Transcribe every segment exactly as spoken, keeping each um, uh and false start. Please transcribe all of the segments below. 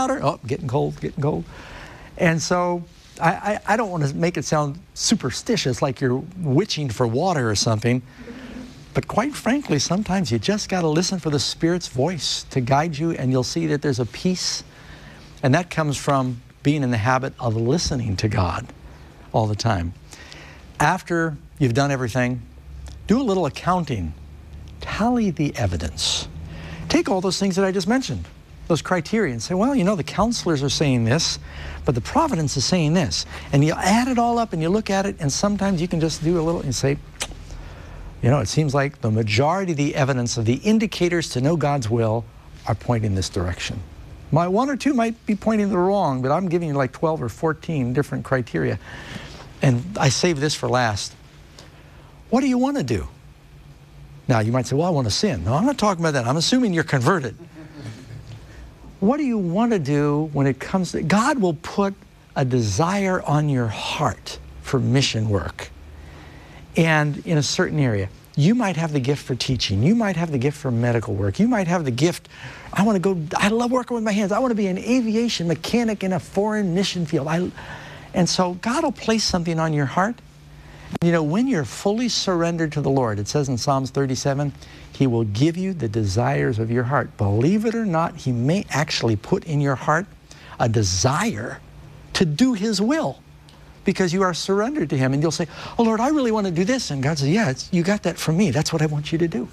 water? Oh, getting cold, getting cold. And so I, I, I don't want to make it sound superstitious, like you're witching for water or something. But quite frankly, sometimes you just got to listen for the Spirit's voice to guide you, and you'll see that there's a peace. And that comes from being in the habit of listening to God all the time. After you've done everything, do a little accounting. Tally the evidence. Take all those things that I just mentioned, those criteria, and say, well, you know, the counselors are saying this, but the providence is saying this. And you add it all up and you look at it, and sometimes you can just do a little and say, you know, it seems like the majority of the evidence of the indicators to know God's will are pointing this direction. My one or two might be pointing the wrong, but I'm giving you like twelve or fourteen different criteria. And I save this for last. What do you want to do? Now, you might say, well, I want to sin. No, I'm not talking about that. I'm assuming you're converted. What do you want to do when it comes to... God will put a desire on your heart for mission work. And in a certain area, you might have the gift for teaching. You might have the gift for medical work. You might have the gift, I want to go, I love working with my hands. I want to be an aviation mechanic in a foreign mission field. I, and so God will place something on your heart. You know, when you're fully surrendered to the Lord, it says in Psalms thirty-seven, He will give you the desires of your heart. Believe it or not, He may actually put in your heart a desire to do His will, because you are surrendered to Him. And you'll say, oh, Lord, I really want to do this. And God says, yeah, it's, you got that from me. That's what I want you to do.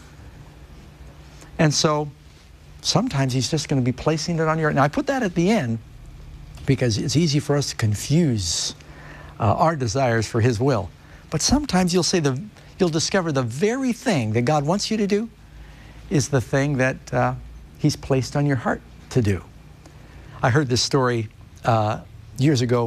And so sometimes He's just going to be placing it on your heart. Now, I put that at the end because it's easy for us to confuse uh, our desires for His will. But sometimes you'll say the, you'll discover the very thing that God wants you to do is the thing that uh, He's placed on your heart to do. I heard this story uh, years ago.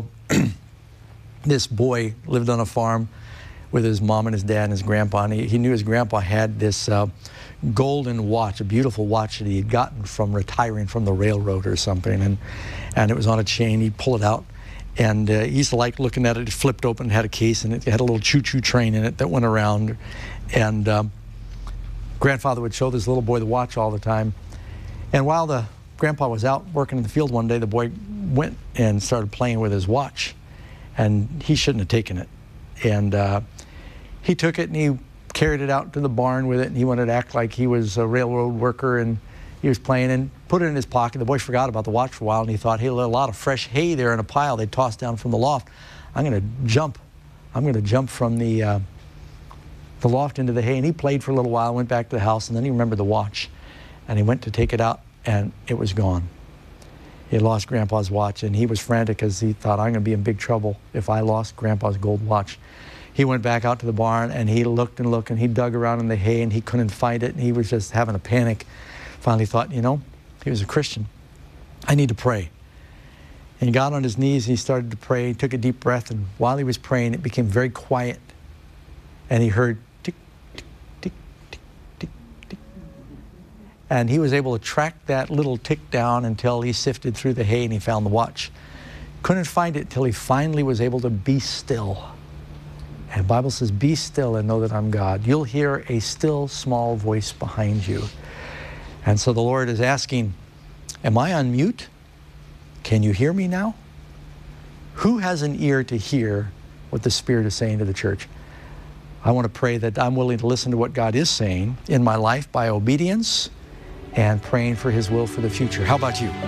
This boy lived on a farm with his mom and his dad and his grandpa, and he, he knew his grandpa had this uh, golden watch, a beautiful watch that he had gotten from retiring from the railroad or something, and, and it was on a chain. He'd pull it out, and uh, he used to like looking at it. It flipped open, had a case, and it had a little choo-choo train in it that went around, and um, grandfather would show this little boy the watch all the time. And while the grandpa was out working in the field one day, the boy went and started playing with his watch. And he shouldn't have taken it. And uh, he took it and he carried it out to the barn with it, and he wanted to act like he was a railroad worker, and he was playing and put it in his pocket. The boy forgot about the watch for a while, and he thought, hey, a lot of fresh hay there in a pile they tossed down from the loft. I'm going to jump. I'm going to jump from the, uh, the loft into the hay. And he played for a little while, went back to the house, and then he remembered the watch. And he went to take it out, and it was gone. He had lost Grandpa's watch, and he was frantic because he thought, I'm going to be in big trouble if I lost Grandpa's gold watch. He went back out to the barn, and he looked and looked, and he dug around in the hay, and he couldn't find it, and he was just having a panic. Finally thought, you know, he was a Christian. I need to pray. And he got on his knees, and he started to pray. He took a deep breath, and while he was praying, it became very quiet. And he heard tick, tick, tick, tick, tick, tick. And he was able to track that little tick down until he sifted through the hay and he found the watch. Couldn't find it till he finally was able to be still. And the Bible says, be still and know that I'm God. You'll hear a still small voice behind you. And so the Lord is asking, am I on mute? Can you hear me now? Who has an ear to hear what the Spirit is saying to the church? I want to pray that I'm willing to listen to what God is saying in my life by obedience and praying for His will for the future. How about you?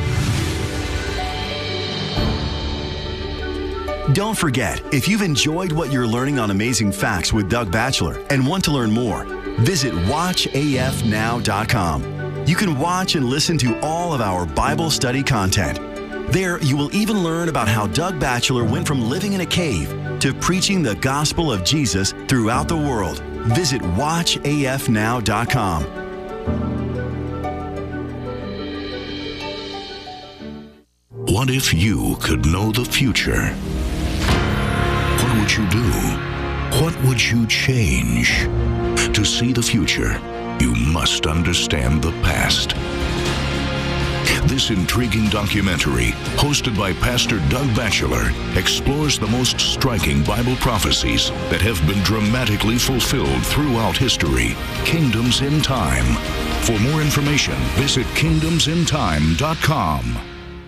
Don't forget, if you've enjoyed what you're learning on Amazing Facts with Doug Batchelor and want to learn more, visit watch A F now dot com. You can watch and listen to all of our Bible study content. There, you will even learn about how Doug Batchelor went from living in a cave to preaching the gospel of Jesus throughout the world. Visit watch A F now dot com. What if you could know the future? What would you do? What would you change? To see the future, you must understand the past. This intriguing documentary, hosted by Pastor Doug Batchelor, explores the most striking Bible prophecies that have been dramatically fulfilled throughout history. Kingdoms in Time. For more information, visit kingdoms in time dot com.